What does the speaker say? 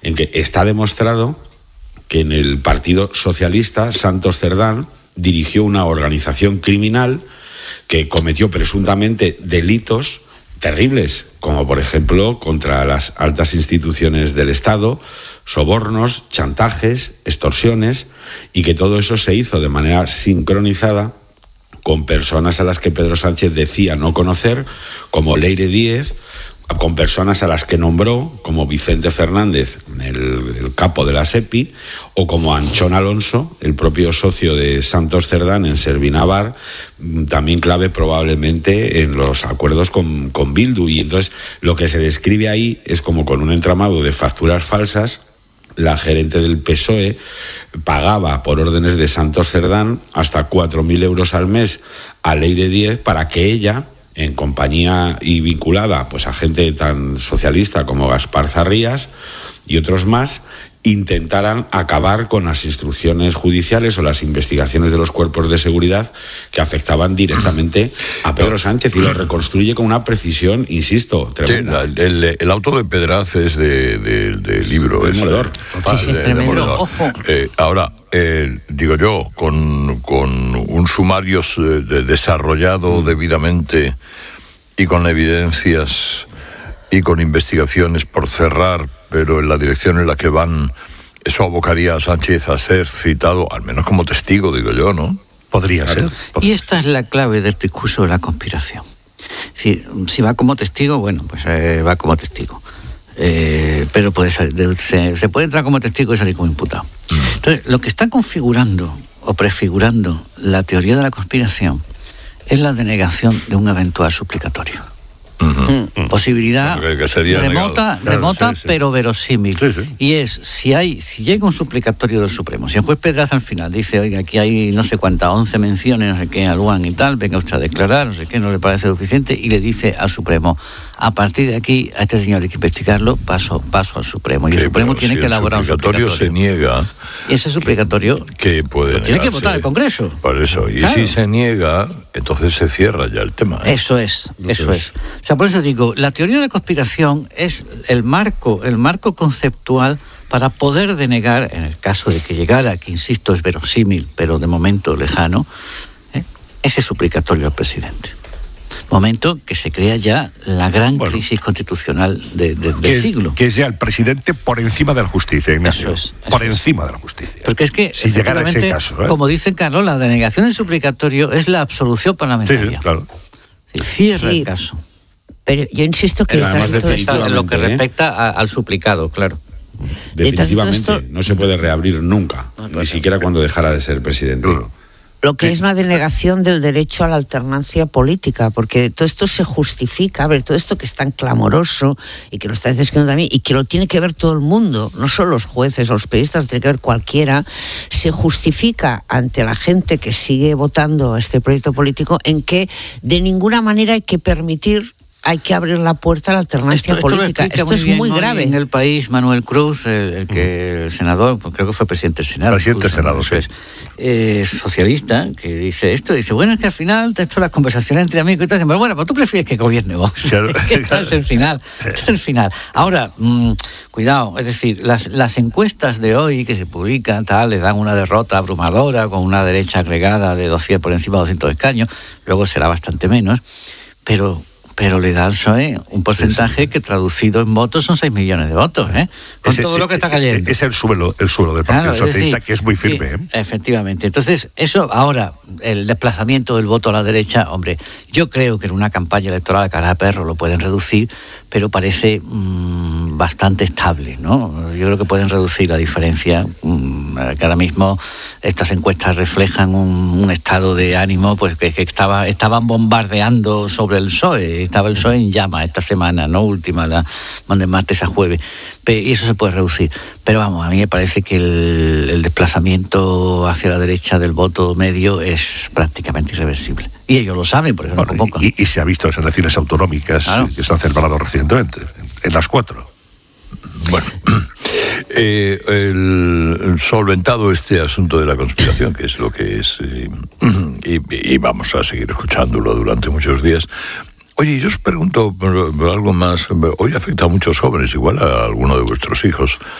en que está demostrado que en el Partido Socialista Santos Cerdán dirigió una organización criminal que cometió presuntamente delitos terribles, como por ejemplo contra las altas instituciones del Estado, sobornos, chantajes, extorsiones, y que todo eso se hizo de manera sincronizada con personas a las que Pedro Sánchez decía no conocer, como Leire Díez, con personas a las que nombró, como Vicente Fernández, el capo de la SEPI, o como Anchón Alonso, el propio socio de Santos Cerdán en Servinavar, también clave probablemente en los acuerdos con Bildu. Y entonces lo que se describe ahí es como con un entramado de facturas falsas. La gerente del PSOE pagaba por órdenes de Santos Cerdán hasta 4.000 euros al mes a Leire Díez para que ella, en compañía y vinculada pues a gente tan socialista como Gaspar Zarrías y otros más, intentaran acabar con las instrucciones judiciales o las investigaciones de los cuerpos de seguridad que afectaban directamente a Pedro Sánchez, y lo reconstruye con una precisión, insisto, tremenda. Sí, el auto de Pedraz es de libro. Es demoledor. Sí, es tremendo. Ojo. Ahora, digo yo, con un sumario desarrollado debidamente y con evidencias y con investigaciones por cerrar, pero en la dirección en la que van, eso abocaría a Sánchez a ser citado, al menos como testigo, digo yo, ¿no? Podría ser. Y esta es la clave del discurso de la conspiración. Si va como testigo, bueno, pues va como testigo. Pero puede salir, se puede entrar como testigo y salir como imputado. Entonces, lo que está configurando o prefigurando la teoría de la conspiración es la denegación de un eventual suplicatorio. Posibilidad remota, sí. Pero verosímil. Sí. Y es, si llega un suplicatorio del Supremo, si el juez Pedraz al final dice, oiga, aquí hay no sé cuántas, 11 menciones, no sé qué, al Luan y tal, venga usted a declarar, no sé qué, no le parece suficiente, y le dice al Supremo, a partir de aquí, a este señor hay que investigarlo, paso al Supremo. Y el Supremo tiene que elaborar un suplicatorio. Se niega. Y ese suplicatorio que puede tiene que votar el Congreso. Por eso. Y claro, si se niega, entonces se cierra ya el tema. Eso es. O sea, por eso digo, la teoría de la conspiración es el marco conceptual para poder denegar, en el caso de que llegara, que insisto es verosímil, pero de momento lejano, ese suplicatorio al presidente. Momento que se crea ya la gran crisis constitucional del siglo. Que es ya el presidente por encima de la justicia, Ignacio. Eso es. Por encima de la justicia. Porque es que, si llegara a ese caso, como dice Carlos, la denegación del suplicatorio es la absolución parlamentaria. Sí, claro. Cierra el caso. Pero yo insisto que en lo que respecta al suplicado, claro. Definitivamente, no se puede reabrir nunca, ni siquiera cuando dejara de ser presidente. Lo que es una denegación del derecho a la alternancia política, porque todo esto se justifica, todo esto que es tan clamoroso y que lo está describiendo también, y que lo tiene que ver todo el mundo, no solo los jueces o los periodistas, lo tiene que ver cualquiera, se justifica ante la gente que sigue votando este proyecto político en que de ninguna manera hay que permitir, hay que abrir la puerta a la alternancia política. Esto es muy grave. En El País, Manuel Cruz, el senador, creo que fue presidente del Senado. Presidente del Senado, sí. Socialista, que dice esto, dice, bueno, es que al final, esto las conversaciones entre amigos y tal, pero bueno, pues tú prefieres que gobierne Vox. Claro. Este es el final. Este es el final. Ahora, cuidado, es decir, las encuestas de hoy que se publican, le dan una derrota abrumadora con una derecha agregada de 200 por encima de 200 escaños, luego será bastante menos, pero le da al PSOE un porcentaje que traducido en votos son 6 millones de votos, con todo lo que está cayendo. Es el suelo del Partido Socialista, que es muy firme. Sí, efectivamente. Entonces, eso ahora, el desplazamiento del voto a la derecha, hombre, yo creo que en una campaña electoral a cara de perro lo pueden reducir, pero parece bastante estable, ¿no? Yo creo que pueden reducir la diferencia, que ahora mismo estas encuestas reflejan un estado de ánimo pues que estaban bombardeando sobre el PSOE. Estaba el PSOE en llama esta semana, ¿no? Última, de martes a jueves. Y eso se puede reducir. Pero vamos, a mí me parece que el desplazamiento hacia la derecha del voto medio es prácticamente irreversible. Y ellos lo saben, por eso no convocan. Y se ha visto en las elecciones autonómicas que se han celebrado recientemente, en las 4. Bueno, el solventado este asunto de la conspiración, que es lo que es, y vamos a seguir escuchándolo durante muchos días. Oye, yo os pregunto por algo más. Hoy afecta a muchos jóvenes, igual a alguno de vuestros hijos.